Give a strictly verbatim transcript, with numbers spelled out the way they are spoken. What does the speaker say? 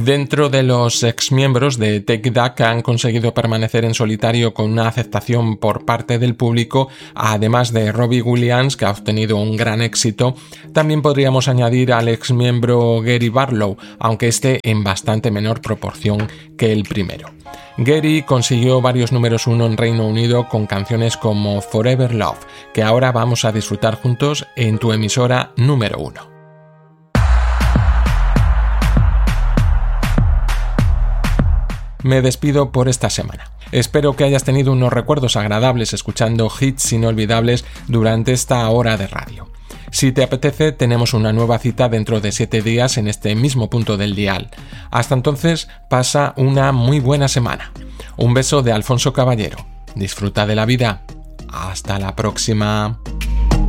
Dentro de los exmiembros de Take That que han conseguido permanecer en solitario con una aceptación por parte del público, además de Robbie Williams, que ha obtenido un gran éxito, también podríamos añadir al exmiembro Gary Barlow, aunque este en bastante menor proporción que el primero. Gary consiguió varios números uno en Reino Unido con canciones como Forever Love, que ahora vamos a disfrutar juntos en tu emisora número uno. Me despido por esta semana. Espero que hayas tenido unos recuerdos agradables escuchando hits inolvidables durante esta hora de radio. Si te apetece, tenemos una nueva cita dentro de siete días en este mismo punto del dial. Hasta entonces, pasa una muy buena semana. Un beso de Alfonso Caballero. Disfruta de la vida. Hasta la próxima.